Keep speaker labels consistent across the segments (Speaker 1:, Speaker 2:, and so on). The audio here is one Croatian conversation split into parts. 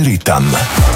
Speaker 1: Dnevni ritam.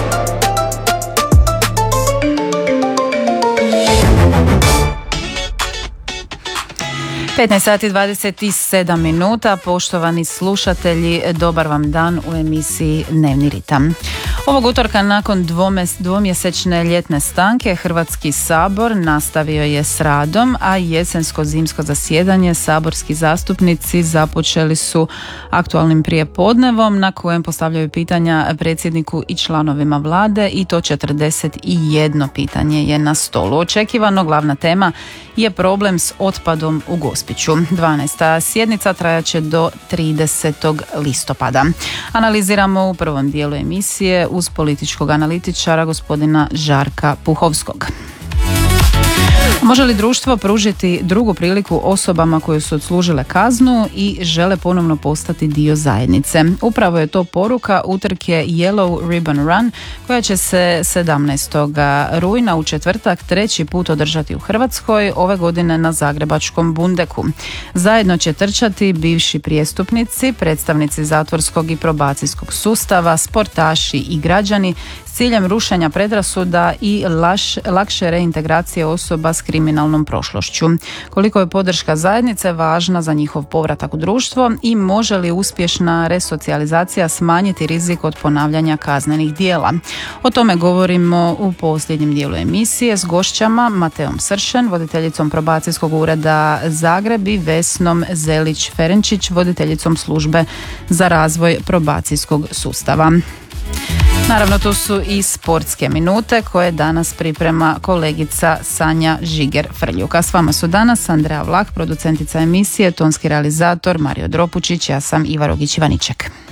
Speaker 2: 15 sati 27 minuta, poštovani slušatelji, dobar vam dan u emisiji Dnevni ritam. Ovog utorka nakon dvomjesečne ljetne stanke Hrvatski sabor nastavio je s radom, a jesensko-zimsko zasjedanje saborski zastupnici započeli su aktualnim prijepodnevom na kojem postavljaju pitanja predsjedniku i članovima vlade, i to 41 pitanje je na stolu. Očekivano glavna tema je problem s otpadom u Gospiću. 12. sjednica trajaće do 30. listopada. Analiziramo u prvom dijelu emisije uz političkog analitičara gospodina Žarka Puhovskog. Može li društvo pružiti drugu priliku osobama koje su odslužile kaznu i žele ponovno postati dio zajednice? Upravo je to poruka utrke Yellow Ribbon Run koja će se 17. rujna u četvrtak treći put održati u Hrvatskoj, ove godine na zagrebačkom Bundeku. Zajedno će trčati bivši prijestupnici, predstavnici zatvorskog i probacijskog sustava, sportaši i građani s ciljem rušenja predrasuda i lakše reintegracije osoba s kriminalnom prošlošću. Koliko je podrška zajednice važna za njihov povratak u društvo i može li uspješna resocijalizacija smanjiti rizik od ponavljanja kaznenih djela? O tome govorimo u posljednjem dijelu emisije s gošćama Mateom Sršen, voditeljicom probacijskog ureda Zagreb, i Vesnom Zelić-Ferenčić, voditeljicom službe za razvoj probacijskog sustava. Naravno, tu su i sportske minute koje danas priprema kolegica Sanja Žiger-Frljuka. S vama su danas Andreja Vlah, producentica emisije, tonski realizator Mario Dropučić, ja sam Iva Rogić-Ivaniček.